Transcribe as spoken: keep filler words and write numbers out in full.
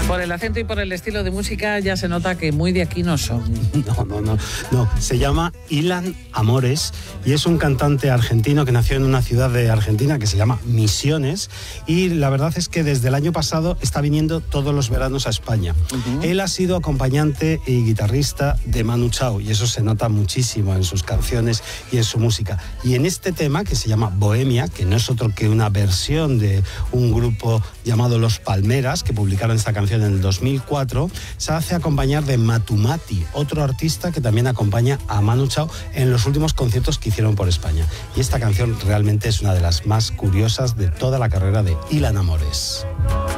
Por el acento y por el estilo de música ya se nota que muy de aquí no son. No, no, no, no. Se llama Ilan Amores y es un cantante argentino que nació en una ciudad de Argentina que se llama Misiones, y la verdad es que desde el año pasado está viniendo todos los veranos a España. Uh-huh. Él ha sido acompañante y guitarrista de Manu Chao y eso se nota muchísimo en sus canciones y en su música. Y en este tema, que se llama Bohemia, que no es otro que una versión de un grupo llamado Los Palmeras, que publicaron esta canción en el dos mil cuatro, se hace acompañar de Matumati, otro artista que también acompaña a Manu Chao en los últimos conciertos que hicieron por España. Y esta canción realmente es una de las más curiosas de toda la carrera de Ilan Amores.